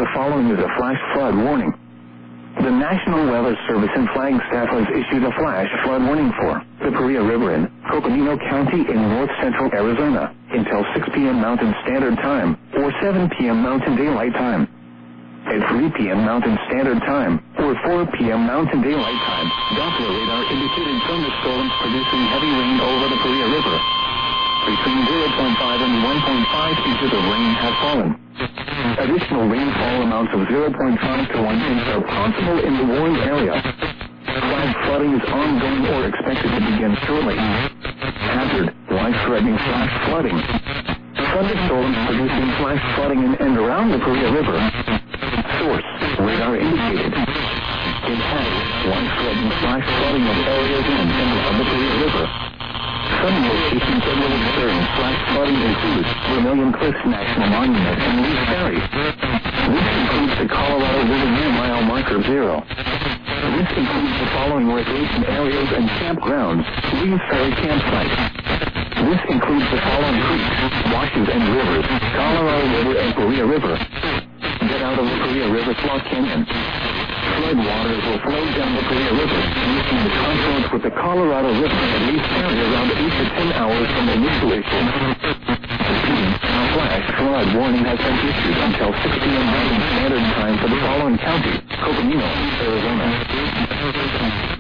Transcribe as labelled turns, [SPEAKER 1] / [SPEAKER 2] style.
[SPEAKER 1] following is a flash flood warning. The National Weather Service in Flagstaff has issued a flash flood warning for the Paria River in Coconino County in north central Arizona until 6 p.m. Mountain Standard Time or 7 p.m. Mountain Daylight Time. At 3 p.m. Mountain Standard Time or 4 p.m. Mountain Daylight Time, Doppler radar indicated thunderstorms producing heavy rain over the Paria River. Between 0.5 and 1.5 inches of rain have fallen. Additional rainfall amounts of 0.5 to 1 inch are possible in the warned area. Flash flooding is ongoing or expected to begin shortly. Hazard, life-threatening flash flooding. Thunderstorms producing flash flooding in and around the Paria River. Source, radar indicated. Impact, life-threatening flash flooding of areas in and around the Paria River. Some locations that will experience flash flooding include Vermilion Cliffs National Monument and Lee's Ferry. This includes the Colorado River near mile marker 0. This includes the following recreation areas and campgrounds: Lee's Ferry Campsite. This includes the following creeks, washes and rivers: Colorado River and Paria River. Get out of the Paria River Slough Canyon. Flood waters will flow down the Paria River, reaching the confluence with the Colorado River at Lee's Ferry around 8 to 10 hours from the initial issue. A flash flood warning has been issued until 6 p.m. Mountain Standard Time for the following county: Coconino, Arizona.